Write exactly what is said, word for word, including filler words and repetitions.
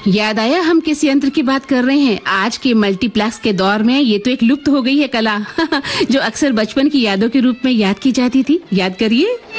याद आया हम किस यंत्र की बात कर रहे हैं? आज के मल्टीप्लेक्स के दौर में ये तो एक लुप्त हो गई है कला जो अक्सर बचपन की यादों के रूप में याद की जाती थी। याद करिए।